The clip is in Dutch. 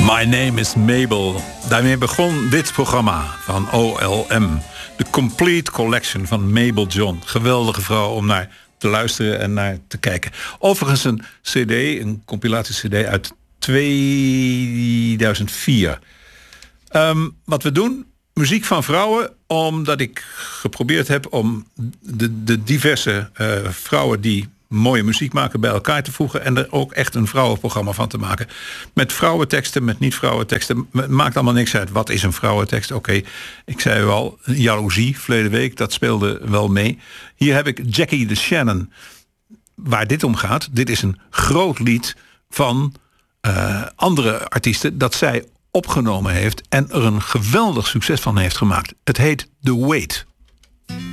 My name is Mabel. Daarmee begon dit programma van OLM. De Complete Collection van Mabel John. Geweldige vrouw om naar te luisteren en naar te kijken. Overigens een cd, een compilatie-cd uit 2004. Wat we doen, muziek van vrouwen, omdat ik geprobeerd heb om de diverse vrouwen die mooie muziek maken bij elkaar te voegen en er ook echt een vrouwenprogramma van te maken. Met vrouwenteksten, met niet-vrouwenteksten. Het maakt allemaal niks uit. Wat is een vrouwentekst? Oké, ik zei u al, jaloezie verleden week, dat speelde wel mee. Hier heb ik Jackie de Shannon. Waar dit om gaat, dit is een groot lied van andere artiesten dat zij opgenomen heeft en er een geweldig succes van heeft gemaakt. Het heet The Wait.